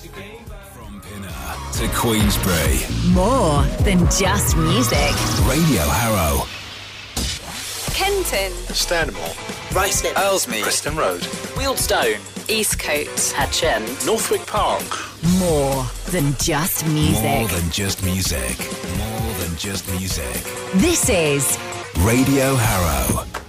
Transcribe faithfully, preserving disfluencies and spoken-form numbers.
From Pinner to Queensbury. More than just music. Radio Harrow. Kenton. Stanmore. Ruislip. Aylesmead. Preston Road. Wealdstone. Eastcote. Hatchend. Northwick Park. More than just music. More than just music. More than just music. This is Radio Harrow.